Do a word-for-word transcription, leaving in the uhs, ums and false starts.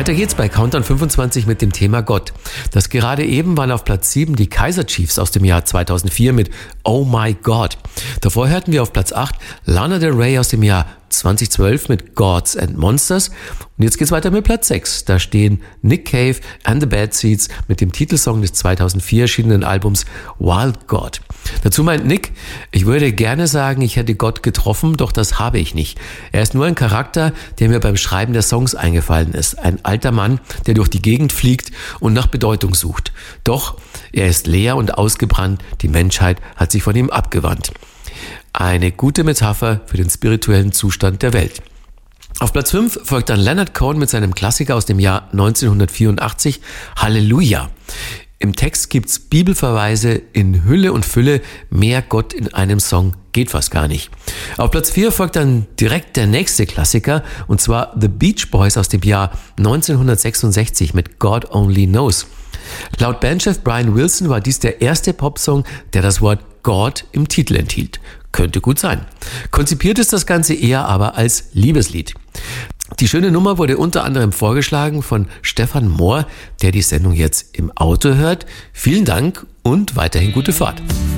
Weiter geht's bei Countdown fünfundzwanzig mit dem Thema Gott. Das gerade eben waren auf Platz sieben die Kaiser Chiefs aus dem Jahr zweitausendvier mit Oh My God. Davor hörten wir auf Platz acht Lana Del Rey aus dem Jahr zweitausendzwölf mit Gods and Monsters. Und jetzt geht's weiter mit Platz sechs. Da stehen Nick Cave and the Bad Seeds mit dem Titelsong des zweitausendvier erschienenen Albums Wild God. Dazu meint Nick, ich würde gerne sagen, ich hätte Gott getroffen, doch das habe ich nicht. Er ist nur ein Charakter, der mir beim Schreiben der Songs eingefallen ist. Ein alter Mann, der durch die Gegend fliegt und nach Bedeutung sucht. Doch er ist leer und ausgebrannt. Die Menschheit hat sich von ihm abgewandt. Eine gute Metapher für den spirituellen Zustand der Welt. Auf Platz fünf folgt dann Leonard Cohen mit seinem Klassiker aus dem Jahr neunzehnhundertvierundachtzig, Halleluja. Im Text gibt's Bibelverweise in Hülle und Fülle. Mehr Gott in einem Song geht fast gar nicht. Auf Platz vier folgt dann direkt der nächste Klassiker, und zwar The Beach Boys aus dem Jahr neunzehnhundertsechsundsechzig mit God Only Knows. Laut Bandchef Brian Wilson war dies der erste Popsong, der das Wort God im Titel enthielt. Könnte gut sein. Konzipiert ist das Ganze eher aber als Liebeslied. Die schöne Nummer wurde unter anderem vorgeschlagen von Stefan Mohr, der die Sendung jetzt im Auto hört. Vielen Dank und weiterhin gute Fahrt.